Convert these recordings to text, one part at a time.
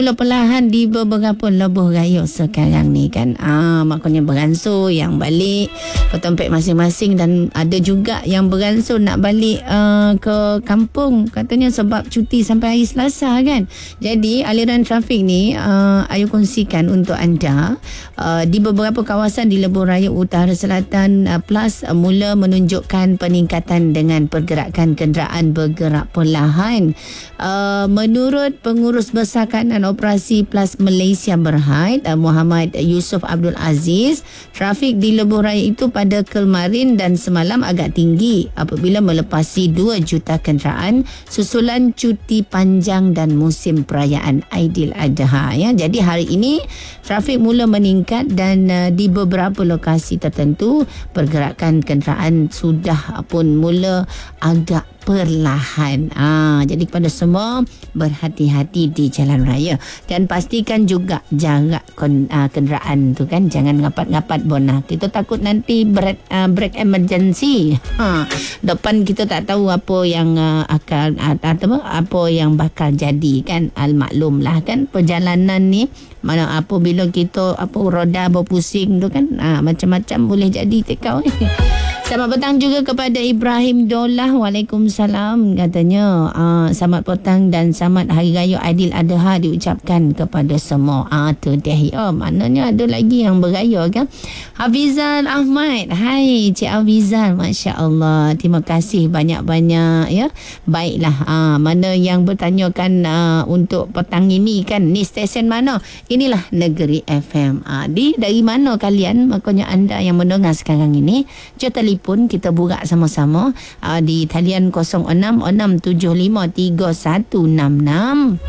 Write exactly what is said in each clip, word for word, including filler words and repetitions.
Mula perlahan di beberapa lebuh raya sekarang ni kan. Ah, maknanya beransur yang balik ke tempat masing-masing dan ada juga yang beransur nak balik uh, ke kampung katanya sebab cuti sampai hari Selasa kan. Jadi aliran trafik ni uh, ayo kongsikan untuk anda uh, di beberapa kawasan di lebuh raya utara selatan uh, plus uh, mula menunjukkan peningkatan dengan pergerakan kenderaan bergerak perlahan. Uh, menurut pengurus besar kanan Operasi Plus Malaysia Berhad Muhammad Yusof Abdul Aziz, trafik di lebuh raya itu pada kemarin dan semalam agak tinggi apabila melepasi dua juta kenderaan susulan cuti panjang dan musim perayaan Aidiladha ya. Jadi hari ini trafik mula meningkat dan uh, di beberapa lokasi tertentu pergerakan kenderaan sudah pun mula agak perlahan. Ah, jadi kepada semua berhati-hati di jalan raya dan pastikan juga jarak kon, uh, kenderaan tu kan, jangan ngapat-ngapat bonah. Kita takut nanti break, uh, break emergency. Ha, depan kita tak tahu apa yang uh, akan atau apa yang bakal jadi kan. Al maklum lah kan perjalanan ni mana apabila kita apa roda berpusing tu kan, ah, macam-macam boleh jadi tekau ni. Selamat petang juga kepada Ibrahim Dolah. Waalaikumsalam. Katanya uh, selamat petang dan selamat Hari Raya Aidiladha diucapkan kepada semua. Ah, tu dia. Oh, maknanya ada lagi yang beraya kan. Hafizal Ahmad. Hai Cik Hafizal. Masya Allah. Terima kasih banyak-banyak ya. Baiklah. Ah, mana yang bertanyakan uh, untuk petang ini kan. Ni stesen mana? Inilah Negeri F M. Ah, di dari mana kalian? Makanya anda yang mendengar sekarang ini. Jom telefon pun kita burak sama-sama uh, di talian kosong enam enam tujuh lima tiga satu enam enam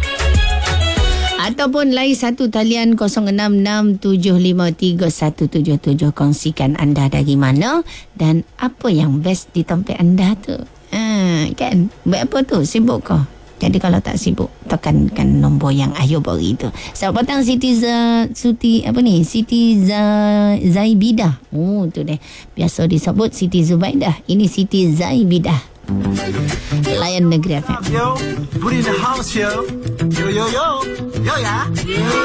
ataupun lain satu talian kosong enam enam tujuh lima tiga satu tujuh tujuh. Kongsikan anda dari mana dan apa yang best di tempat anda tu. Ha, kan? Buat apa tu? Sibuk kau? Jadi kalau tak sibuk, tekankan nombor yang Ayu beri tu. Selamat petang Siti Z, Suti apa ni? Siti Z, Zaibidah. Oh, tu deh. Biasa disebut Siti Zubaidah. Ini Siti Zaibidah. Layan Negeri F M. Yo, put in the house, yo. Yo, yo, yo. Yo, ya.